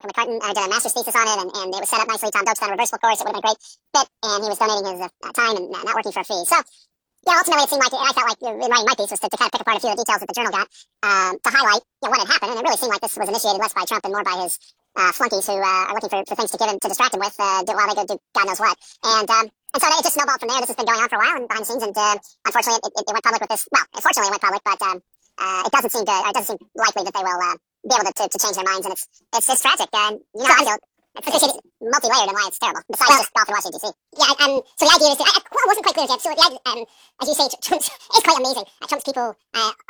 McCartan did a master's thesis on it, and it was set up nicely. Tom Doak's done a reversible course. It would have been a great fit, and he was donating his time and not working for a fee. So, yeah, ultimately it seemed like, and I felt like in writing my piece was to kind of pick apart a few of the details that the journal got to highlight what had happened, and it really seemed like this was initiated less by Trump and more by his flunkies who are looking for things to give him to distract him with while they go do God knows what. And so it just snowballed from there. This has been going on for a while and behind the scenes, and unfortunately it went public with this. Well, fortunately it went public, but it doesn't seem good. Or it doesn't seem likely that they will be able to change their minds, and it's tragic. And you know, I feel it's multi-layered and why it's terrible. Besides just golf in Washington D.C. Yeah, so the idea is, well, it wasn't quite clear, Jeff. So the idea, as you say, Trump is quite amazing. Trump's people